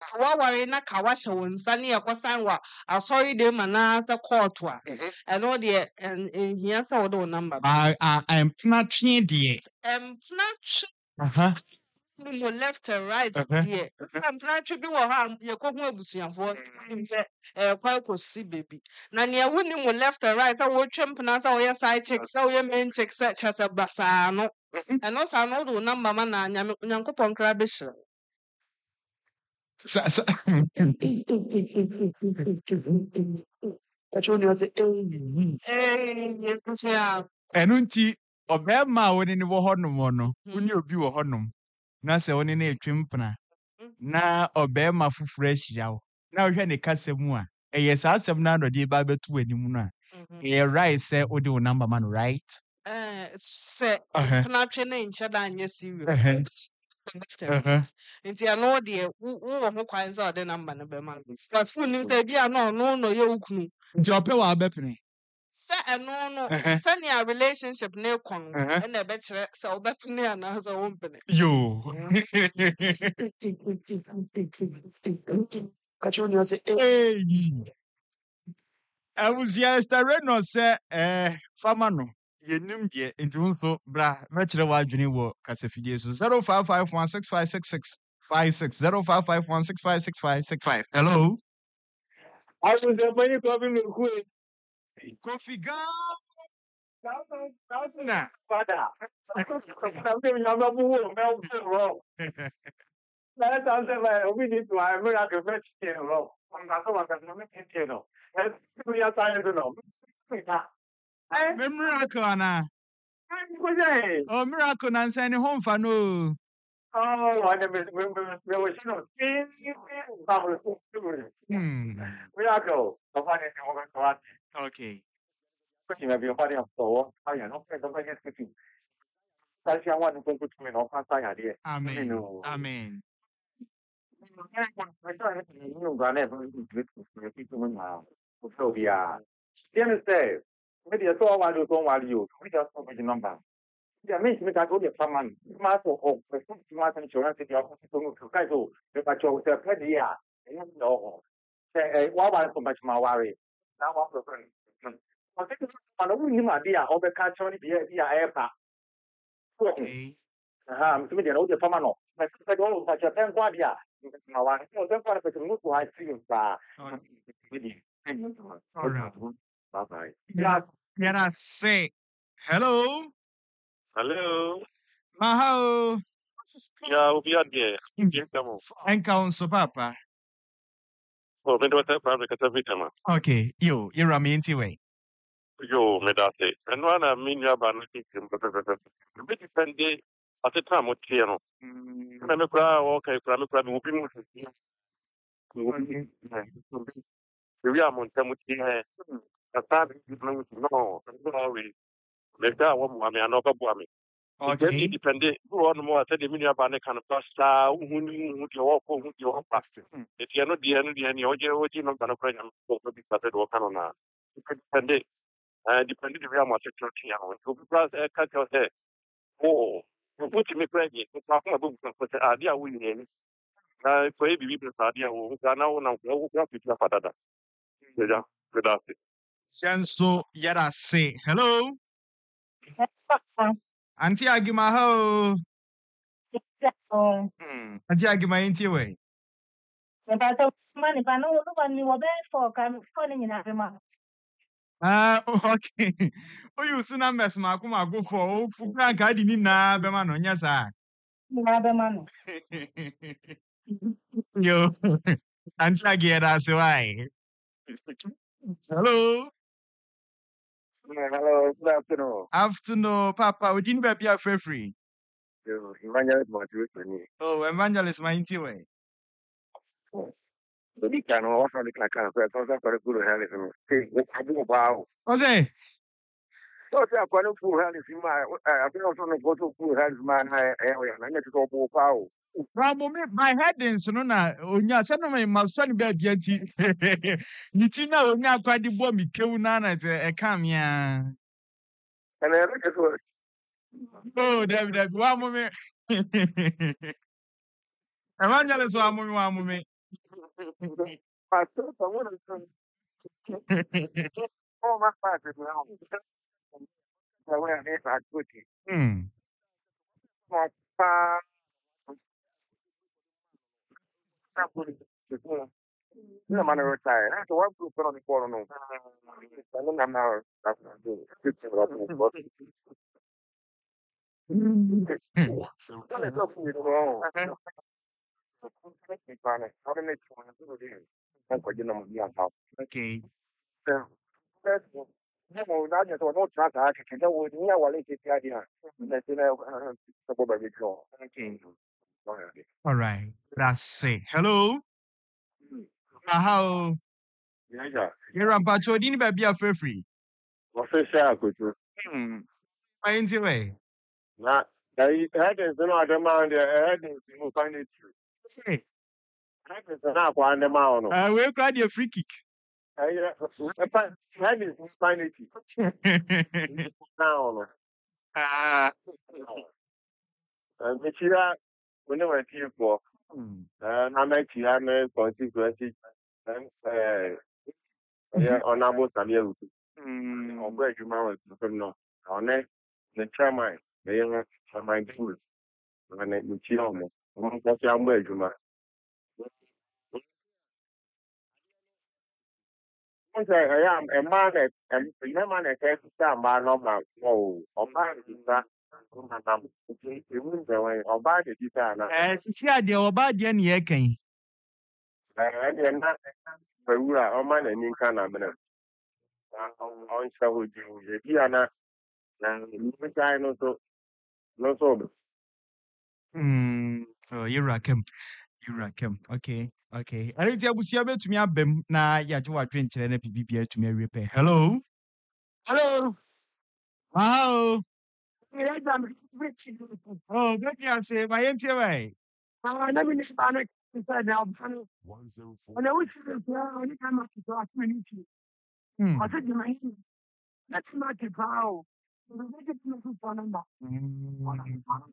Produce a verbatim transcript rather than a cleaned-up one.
wa ware na ka wa hye won nsa ne yakosan wa asori de mana sa court a eno de enhia sa wo de number I I am not twenty. em pna Uh-huh. no left and right there am pna twi bi wo ha ye ko hu abusuafo nim se eh kwa ko si baby na ne woni mo left and right sa wo twem pna sa wo ye side check sa wo ye main check sa cha sa basa no eno sa no do number ma na nya nyankopon kra be hire So, so, eh yes ya ɛno nti ɔbɛrima a wɔne ne wɔ hɔnom no wone obi wɔ hɔnom na sɛ wɔne ne atwam pena na ɔbɛrima foforɔ ahyia wo na wohwɛ ne kasa mu a ɛyɛ saa asɛm no anɔde ba bɛto w'anim no a ɛyɛ right sɛ wode wo number ma no right eh se Uh-huh. pna twe ne nche da anye serious Uh-huh. Uh-huh. nti ano de wo wo ho kwan za de number no be ma because phone nim ta bia no no no ye ukunu nti ɔpɛ wɔ abɛpene se eno no Uh-huh. se ne a relationship na ekon Uh-huh. e na be kire se obepene ana se wo mpene yo Hey. Abusua Esther Reynolds sɛ eh fama no yenim deɛ nti wo nso bra mɛkyerɛ w'adwene wɔ kasafidie so zero five five one six five six six five six zero five five one six five six five six five. Hello. I was the money coming to quit. Kofi Ghana. Nah, father. Something I'm not moving. I'm wrong. That's something we need to have a miracle fetch wrong. I'm not going to make it, you know. That's we are trying to know. Me miracle ana. Oh miracle na nsa ne ho mfa no. Oh, I never remember. We were sure. Hmm. Miracle. I'm finding you. Okay. Questi mi abbiamo fatto un po', ah, non credo che sia così. Sai che hanno un po' di meno, fa sai a dire. Amen. Amen. Non va ne, non ti tu ma. So via. Tiene te. Vedi a tua value con value, vedi a tua di number. Ya me mi da go di faman. Ma so o, per tutti ma tan c'è anche di a sono che kai so, che faccio se per dia. E non no. Se wa va con ma wari. Na wa pro I think I'm going to idea of the catch on the airpa. Okay. Um, to me, the old Famano. I go such a pen guardia. No, I don't want to move to high field. All right. Bye bye. Yeah. Yeah, I say hello. Hello. Mahao. Yeah, we'll be out there. And council papa. Oh, me do that for the vitamin. Okay, yo, you're a minty way. Yo, me that say. And one I mean, you have an teaching, but the bit depend at the time what you know. I me cry, okay, cry, me cry, me will be moving. We are on time with you. I started to know, no, sorry. Me that one, me another boy. Okay. It depended on more said the minute about the kind of pasta, who knew what you walk over your pasta. If you're not the end, the end, you're not going to cry and go to be started or can on. It depended. Uh, depending on how much you're trying to plus a cut your hair. Oh, put me pregnant. Talking about the idea we need. Uh, for every people, idea who are now now, who are people for that. Yeah, good afternoon. Shanso yara say hello. Auntie Agima ho. Hmm. Auntie Agima inti way. Ah, okay. Oh, you soon am best ma kuma go for fu kran ka di ni na be ma no nya sa. Yo. Auntie Agera say why. Hello. Hello, good afternoon. Afternoon, Papa. We didn't be a free. Evangelist Matthew. Oh, evangelist my inti way. The can also look like a person for a good health. I do wow. Ose. So, I'm going to pull health in my. I think also go to pull health man area. I need to go for power. My headings no na onya se no me maso ni be dia ti. Ni ti na onya kwadi bo mi kewu na na te e kam ya. And I look at what. Oh, David, David, wa mo me. Evangelist wa mo me wa mo me. But so I want to all my classes now. I went ahead and put it. Hmm. My five. No man retired. That's one group on the corner. No, I don't know now. That's not good. It's a lot of work. What is up with you? Wrong. How do they try to do it? That's what you know. Yeah, Okay. so that's no more. Now just one more chance. I can tell you. Yeah, well, it's the idea. That's you know. Support by the draw. Okay. All right. That's it. Hello. Aha. Yeah, yeah. You're on patrol. Dini baby a free free. Official kutu. Hmm. I ain't way. Na dai hadin suna da ma da hadin su find it true. Say. Hadin suna kwa da ma ono. Uh, we cried a free kick. Ai hadin su find it na ono. Ah. Me chira wani wa ti ko. Eh na me chira me constituency. Eh eh honorable Samuel. Hmm. Ogbo ejuma wa from no. One the chairman, the young chairman school. And me chira mo. Mo ko ti ambo ejuma. Wọ́n sọ ẹ̀yà ẹ̀ma nẹ̀ ẹ̀mẹ́ma nẹ̀ kẹ́ sísá àmà nọ́mbà wọ̀ o ọba àdìsá ọ̀nàdàm ìwú ìbẹ̀wẹ̀ ọba àdìsá àná. Eh, sisi adeɛ ɔba adeɛ ne yɛka yi. Ẹ̀ẹ́dì ẹ̀ná pẹ̀wúrà ọma nà ní nká nà mìíràn. Ọ̀nhyɛ hɔ di wuyɛ bi àná na nípa no nso no nso ọ̀bẹ. Hmm. Oh, yɛwura kam. Yɛwura kam. Okay. Okay. Ɛno nti abusua bɛtumi abam na yɛagye wadwe nkyerɛ na biribi atumi awie pɛ. Hello. Hello. Aha o. Oh, Oh, bɛbi ase ma yɛntie bɛe. let me just find it. Now, and I wish you this now. Any time I can talk to you, Hmm. I said, you know, that's not the power. The biggest thing is for number. Hmm.